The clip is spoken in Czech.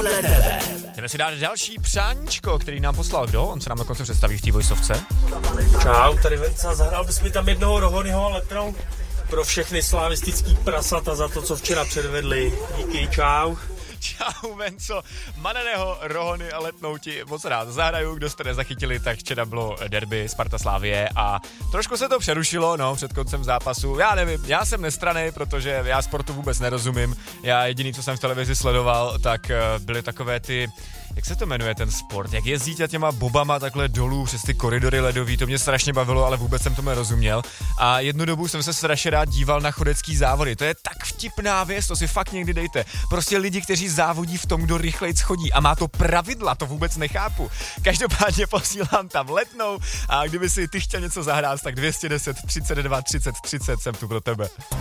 podle tebe. Jdeme si dát další přáníčko, který nám poslal kdo? On se nám dokonce představí v té vojsovce. Čau, tady Venca, zahrál bys mi tam jednoho Rohonyho a Letnou pro všechny slavistický prasata za to, co včera předvedli. Díky, čau. Čau, Venco, Mananého, Rohony a Letnou ti moc rád zahraju, kdo jste nezachytili, tak včera bylo derby Sparta Slavie a trošku se to přerušilo, před koncem zápasu. Já nevím, já jsem nestranný, protože já sportu vůbec nerozumím. Já jediný, co jsem v televizi sledoval, tak byly takové ty, jak se to jmenuje ten sport, jak jezdíte těma bobama takhle dolů přes ty koridory ledový, to mě strašně bavilo, ale vůbec jsem tomu nerozuměl. A jednu dobu jsem se strašně rád díval na chodecký závody, to je tak vtipná věc, to si fakt někdy dejte. Prostě lidi, kteří závodí v tom, kdo rychlejc chodí a má to pravidla, to vůbec nechápu. Každopádně posílám tam Letnou a kdyby si ty chtěl něco zahrát, tak 210 32 30 30 jsem tu pro tebe.